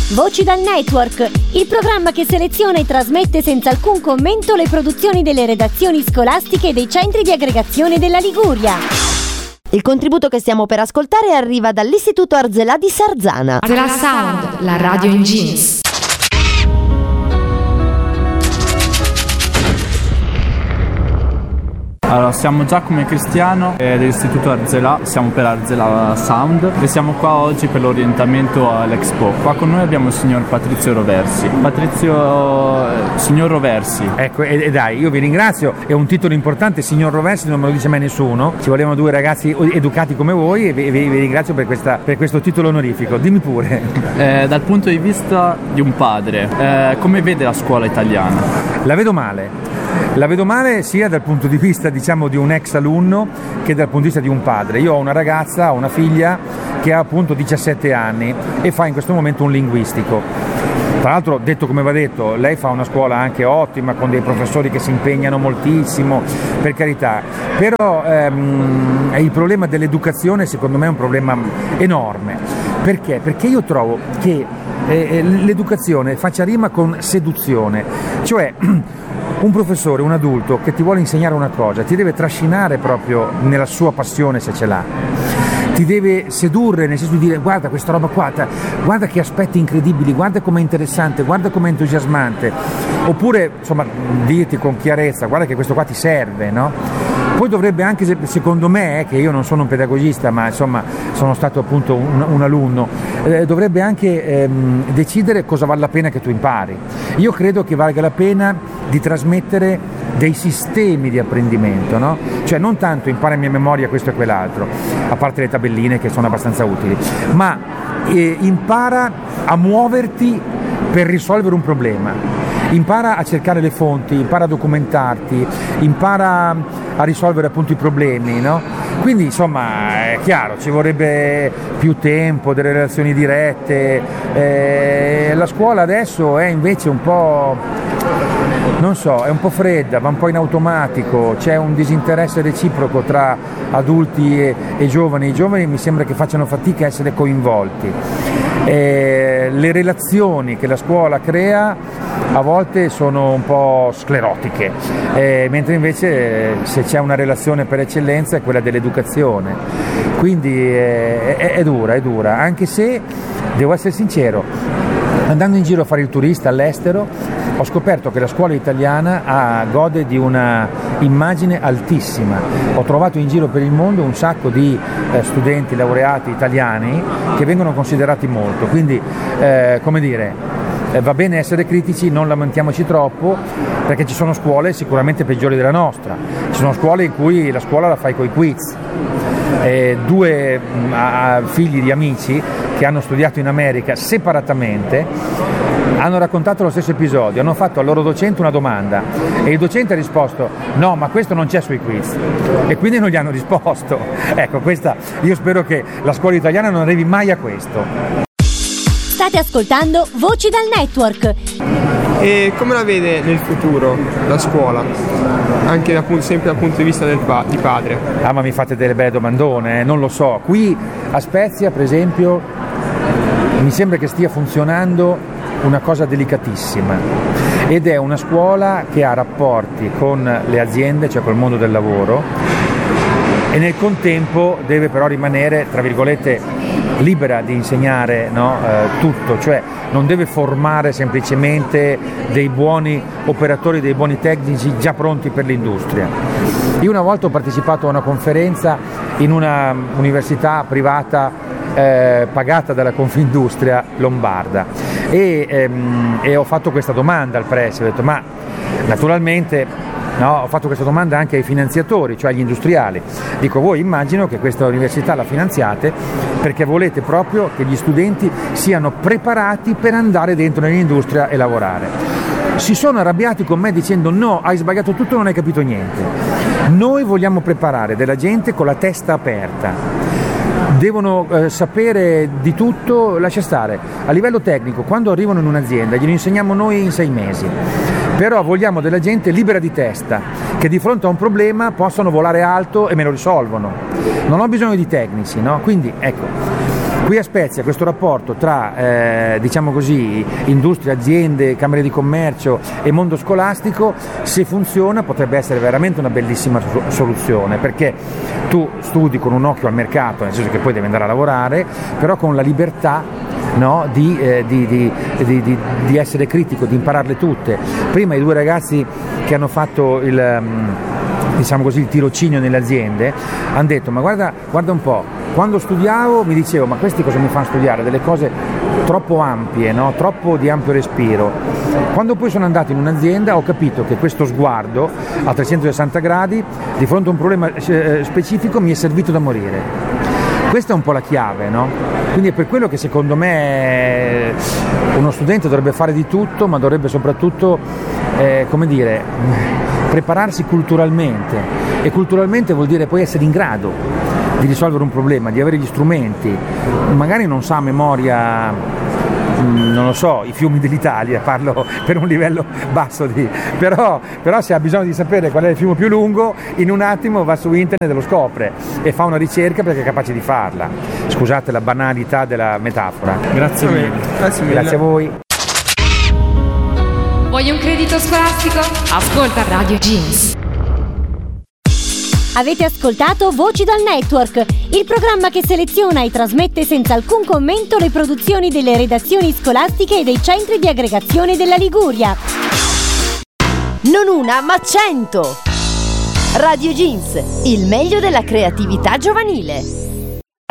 Voci dal Network, il programma che seleziona e trasmette senza alcun commento le produzioni delle redazioni scolastiche dei centri di aggregazione della Liguria. Il contributo che stiamo per ascoltare arriva dall'Istituto Arzelà di Sarzana. Arzela Sound, la radio in jeans. Allora, siamo Giacomo e Cristiano dell'Istituto Arzelà, siamo per Arzela Sound e siamo qua oggi per l'orientamento all'Expo. Qua con noi abbiamo il signor Patrizio Roversi. Signor Roversi. Ecco, e dai, io vi ringrazio, è un titolo importante, signor Roversi, non me lo dice mai nessuno, ci volevano due ragazzi educati come voi e vi ringrazio per questo titolo onorifico. Dimmi pure. Dal punto di vista di un padre, come vede la scuola italiana? La vedo male sia dal punto di vista, diciamo, di un ex alunno che dal punto di vista di un padre. Io ho una ragazza, ho una figlia che ha appunto 17 anni e fa in questo momento un linguistico. Tra l'altro, detto come va detto, lei fa una scuola anche ottima, con dei professori che si impegnano moltissimo, per carità, però il problema dell'educazione secondo me è un problema enorme. Perché? Perché io trovo che l'educazione faccia rima con seduzione, cioè un professore, un adulto che ti vuole insegnare una cosa, ti deve trascinare proprio nella sua passione se ce l'ha, ti deve sedurre nel senso di dire guarda questa roba qua, guarda che aspetti incredibili, guarda com'è interessante, guarda com'è entusiasmante, oppure insomma dirti con chiarezza guarda che questo qua ti serve, no? Poi dovrebbe anche, secondo me, che io non sono un pedagogista ma insomma sono stato appunto un alunno, dovrebbe anche decidere cosa vale la pena che tu impari. Io credo che valga la pena di trasmettere dei sistemi di apprendimento, no? Cioè non tanto imparami a memoria questo e quell'altro, a parte le tabelline che sono abbastanza utili, ma impara a muoverti per risolvere un problema. Impara a cercare le fonti, impara a documentarti, impara a risolvere appunto i problemi, no? Quindi insomma è chiaro, ci vorrebbe più tempo, delle relazioni dirette. La scuola adesso è invece un po', non so, è un po' fredda, va un po' in automatico, c'è un disinteresse reciproco tra adulti e giovani. I giovani mi sembra che facciano fatica a essere coinvolti. Le relazioni che la scuola crea a volte sono un po' sclerotiche, mentre invece se c'è una relazione per eccellenza è quella dell'educazione. Quindi è dura, anche se devo essere sincero, andando in giro a fare il turista all'estero ho scoperto che la scuola italiana gode di una immagine altissima. Ho trovato in giro per il mondo un sacco di studenti laureati italiani che vengono considerati molto, quindi come dire, va bene essere critici, non lamentiamoci troppo, perché ci sono scuole sicuramente peggiori della nostra, ci sono scuole in cui la scuola la fai coi quiz. Due figli di amici che hanno studiato in America separatamente hanno raccontato lo stesso episodio, hanno fatto al loro docente una domanda e il docente ha risposto no, ma questo non c'è sui quiz, e quindi non gli hanno risposto. Ecco, io spero che la scuola italiana non arrivi mai a questo. State ascoltando Voci dal Network. E come la vede nel futuro la scuola? Anche sempre dal punto di vista di padre. Ah, ma mi fate delle belle domandone, non lo so. Qui a Spezia, per esempio, mi sembra che stia funzionando una cosa delicatissima, ed è una scuola che ha rapporti con le aziende, cioè col mondo del lavoro, e nel contempo deve però rimanere, tra virgolette, libera di insegnare, no? Tutto, cioè non deve formare semplicemente dei buoni operatori, dei buoni tecnici già pronti per l'industria. Io una volta ho partecipato a una conferenza in una università privata pagata dalla Confindustria lombarda e ho fatto questa domanda al preside, ho detto ma naturalmente no, ho fatto questa domanda anche ai finanziatori, cioè agli industriali, dico voi immagino che questa università la finanziate perché volete proprio che gli studenti siano preparati per andare dentro nell'industria e lavorare. Si sono arrabbiati con me dicendo no, hai sbagliato tutto, non hai capito niente, noi vogliamo preparare della gente con la testa aperta, devono sapere di tutto, lascia stare, a livello tecnico quando arrivano in un'azienda glielo insegniamo noi in 6 mesi, però vogliamo della gente libera di testa, che di fronte a un problema possano volare alto e me lo risolvono, non ho bisogno di tecnici, no? Quindi ecco, Qui a Spezia questo rapporto tra diciamo così industria, aziende, camere di commercio e mondo scolastico, se funziona, potrebbe essere veramente una bellissima soluzione, perché tu studi con un occhio al mercato, nel senso che poi devi andare a lavorare, però con la libertà, no, di essere critico, di impararle tutte. Prima i due ragazzi che hanno fatto diciamo così, il tirocinio nelle aziende hanno detto: ma guarda un po', quando studiavo mi dicevo ma questi cosa mi fanno studiare? Delle cose troppo ampie, no? Troppo di ampio respiro. Quando poi sono andato in un'azienda ho capito che questo sguardo a 360 gradi di fronte a un problema specifico mi è servito da morire. Questa è un po' la chiave, no? Quindi è per quello che secondo me uno studente dovrebbe fare di tutto, ma dovrebbe soprattutto, come dire, prepararsi culturalmente, e culturalmente vuol dire poi essere in grado di risolvere un problema, di avere gli strumenti. Magari non sa a memoria, non lo so, i fiumi dell'Italia, parlo per un livello basso, però se ha bisogno di sapere qual è il fiume più lungo, in un attimo va su internet e lo scopre e fa una ricerca perché è capace di farla. Scusate la banalità della metafora. Grazie mille. Grazie a voi. Vuoi un credito scolastico? Ascolta Radio Jeans. Avete ascoltato Voci dal Network, il programma che seleziona e trasmette senza alcun commento le produzioni delle redazioni scolastiche e dei centri di aggregazione della Liguria. Non una, ma 100! Radio Jeans, il meglio della creatività giovanile.